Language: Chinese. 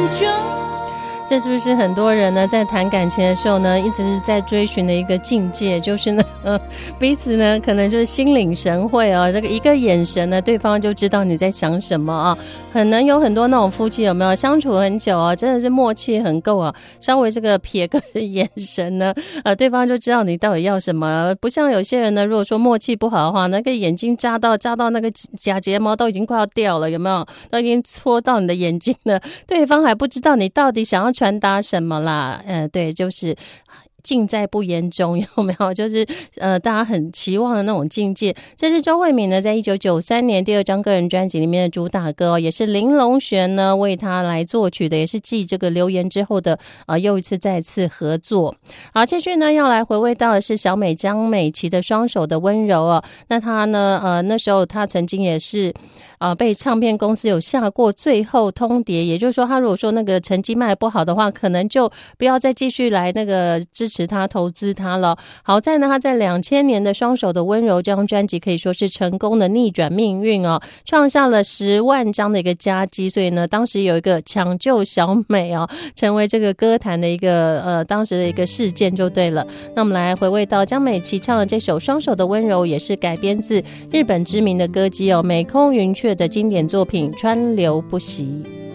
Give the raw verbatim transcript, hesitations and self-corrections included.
久。 这是不是很多人呢在谈感情的时候呢，一直是在追寻的一个境界，就是呢、呃、彼此呢可能就是心领神会哦，这个一个眼神呢，对方就知道你在想什么啊。可能有很多那种夫妻有没有相处很久啊，真的是默契很够啊，稍微这个瞥个眼神呢，呃，对方就知道你到底要什么。不像有些人呢，如果说默契不好的话，那个眼睛扎到扎到那个假睫毛都已经快要掉了，有没有？都已经戳到你的眼睛了，对方还不知道你到底想要传达什么啦。呃，对，就是尽在不言中，有没有？就是呃，大家很期望的那种境界。这是周慧敏呢，在一九九三年第二张个人专辑里面的主打歌、哦，也是林隆璇呢为他来作曲的，也是继这个留言之后的呃又一次再次合作。好，继续呢要来回味到的是小美江美琪的双手的温柔哦。那她呢呃那时候她曾经也是呃被唱片公司有下过最后通牒，也就是说她如果说那个成绩卖不好的话，可能就不要再继续来那个支持他投资他了。好在呢他在两千年的双手的温柔这张专辑可以说是成功的逆转命运哦，创下了十万张的一个佳绩，所以呢当时有一个抢救小美哦，成为这个歌坛的一个呃当时的一个事件就对了。那我们来回味到江美琪唱的这首双手的温柔，也是改编自日本知名的歌姬哦美空云雀的经典作品川流不息。